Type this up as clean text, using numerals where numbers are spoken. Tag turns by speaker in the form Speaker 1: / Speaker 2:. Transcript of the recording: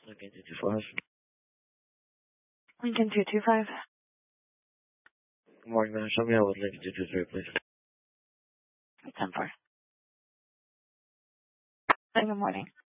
Speaker 1: Lincoln 225.
Speaker 2: Lincoln 225.
Speaker 1: Good morning, ma'am. Show me out with Lincoln 223, please.
Speaker 2: 10-4. Good morning.